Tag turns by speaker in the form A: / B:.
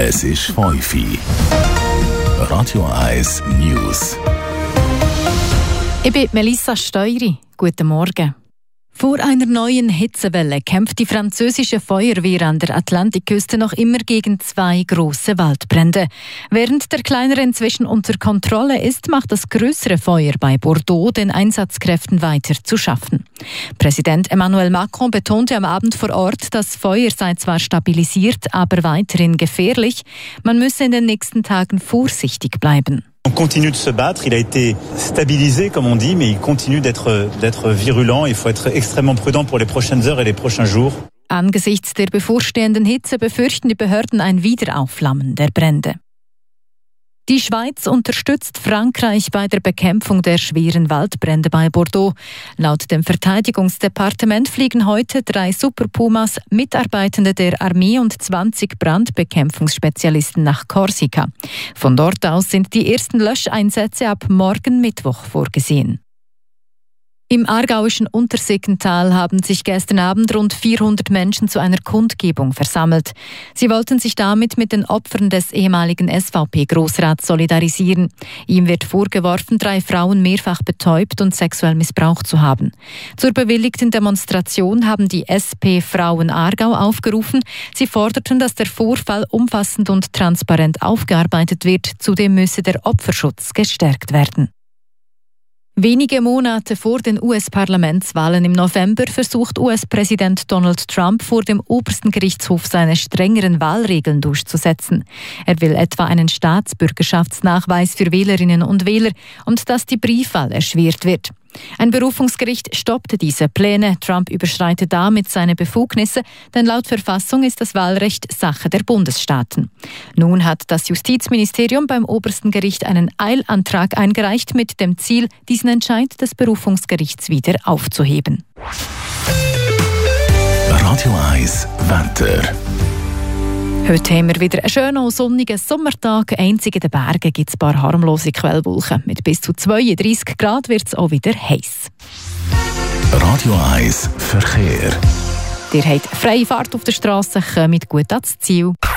A: Es ist 5 Uhr. Radio 1 News.
B: Ich bin Melissa Steury. Guten Morgen. Vor einer neuen Hitzewelle kämpft die französische Feuerwehr an der Atlantikküste noch immer gegen 2 große Waldbrände. Während der kleinere inzwischen unter Kontrolle ist, macht das größere Feuer bei Bordeaux den Einsatzkräften weiter zu schaffen. Präsident Emmanuel Macron betonte am Abend vor Ort, das Feuer sei zwar stabilisiert, aber weiterhin gefährlich. Man müsse in den nächsten Tagen vorsichtig bleiben.
C: On continue de se battre, il a été stabilisé comme on dit, mais il continue d'être virulent. Il faut être extrêmement prudent pour les prochaines heures et les prochains jours.
B: Angesichts der bevorstehenden Hitze befürchten die Behörden ein Wiederaufflammen der Brände. Die Schweiz unterstützt Frankreich bei der Bekämpfung der schweren Waldbrände bei Bordeaux. Laut dem Verteidigungsdepartement fliegen heute 3 Super Pumas, Mitarbeitende der Armee und 20 Brandbekämpfungsspezialisten nach Korsika. Von dort aus sind die ersten Löscheinsätze ab morgen Mittwoch vorgesehen. Im aargauischen Untersiggental haben sich gestern Abend rund 400 Menschen zu einer Kundgebung versammelt. Sie wollten sich damit mit den Opfern des ehemaligen SVP-Grossrats solidarisieren. Ihm wird vorgeworfen, 3 Frauen mehrfach betäubt und sexuell missbraucht zu haben. Zur bewilligten Demonstration haben die SP Frauen Aargau aufgerufen. Sie forderten, dass der Vorfall umfassend und transparent aufgearbeitet wird. Zudem müsse der Opferschutz gestärkt werden. Wenige Monate vor den US-Parlamentswahlen im November versucht US-Präsident Donald Trump vor dem obersten Gerichtshof seine strengeren Wahlregeln durchzusetzen. Er will etwa einen Staatsbürgerschaftsnachweis für Wählerinnen und Wähler und dass die Briefwahl erschwert wird. Ein Berufungsgericht stoppte diese Pläne. Trump überschreitet damit seine Befugnisse, denn laut Verfassung ist das Wahlrecht Sache der Bundesstaaten. Nun hat das Justizministerium beim obersten Gericht einen Eilantrag eingereicht mit dem Ziel, diesen Entscheid des Berufungsgerichts wieder aufzuheben.
A: Radio 1 Wetter.
B: Heute haben wir wieder einen schönen, sonnigen Sommertag. Einzig in den Bergen gibt es ein paar harmlose Quellwolken. Mit bis zu 32 Grad wird es auch wieder heiß.
A: Radio 1 Verkehr.
B: Ihr habt freie Fahrt auf der Straße, kommt gut ans Ziel.